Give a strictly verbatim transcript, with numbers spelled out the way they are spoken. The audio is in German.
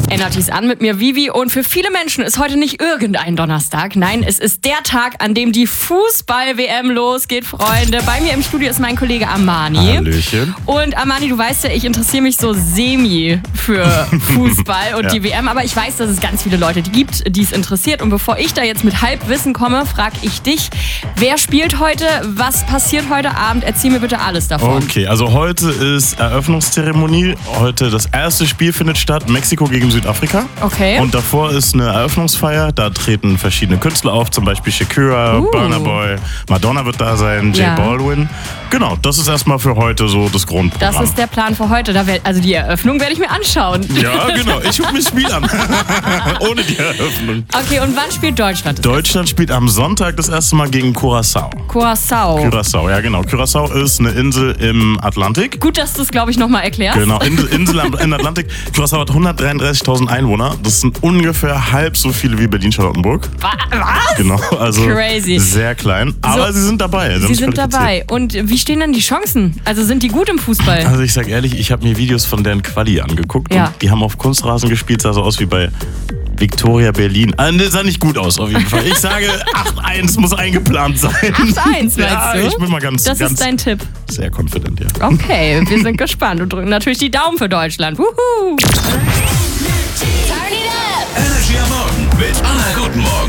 Energys an mit mir Vivi und für viele Menschen ist heute nicht irgendein Donnerstag. Nein, es ist der Tag, an dem die Fußball-W M losgeht, Freunde. Bei mir im Studio ist mein Kollege Armani. Hallöchen. Und Armani, du weißt ja, ich interessiere mich so semi für Fußball und Ja. die W M, aber ich weiß, dass es ganz viele Leute gibt, die es interessiert. Und bevor ich da jetzt mit Halbwissen komme, frage ich dich, wer spielt heute, was passiert heute Abend? Erzähl mir bitte alles davon. Okay, also heute ist Eröffnungszeremonie. Heute das erste Spiel findet statt, Mexiko gegen Südafrika. Okay. Und davor ist eine Eröffnungsfeier. Da treten verschiedene Künstler auf, zum Beispiel Shakira, Uh. Burna Boy, Madonna wird da sein, J Ja. Balvin. Genau, das ist erstmal für heute so das Grundprogramm. Das ist der Plan für heute. Da werd, also die Eröffnung werde ich mir anschauen. Ja, genau. Ich gucke mir das Spiel an. Ohne die Eröffnung. Okay, und wann spielt Deutschland? das Deutschland spielt am Sonntag das erste Mal gegen Curaçao. Curaçao. Curaçao, ja genau. Curaçao ist eine Insel im Atlantik. Gut, dass du es, glaube ich, nochmal erklärst. Genau, Insel, Insel am im Atlantik. Curaçao hat hundertdreiunddreißigtausend Einwohner. Das sind ungefähr halb so viele wie Berlin-Charlottenburg. Wa- Was? Genau, also Crazy. sehr klein. Aber So, sie sind dabei. Sie haben sich sind qualifiziert. dabei. Und wie stehen denn die Chancen? Also sind die gut im Fußball? Also ich sag ehrlich, ich habe mir Videos von deren Quali angeguckt. Ja. Und die haben auf Kunstrasen gespielt, sah so aus wie bei Victoria Berlin. Also, das sah nicht gut aus auf jeden Fall. Ich sage, acht eins muss eingeplant sein. acht eins, meinst ja, du? ich bin mal ganz, Das ganz ist dein Tipp. sehr confident, ja. Okay, wir sind gespannt und drücken natürlich die Daumen für Deutschland. Wuhu! Energy am Morgen mit Anna Guten Morgen.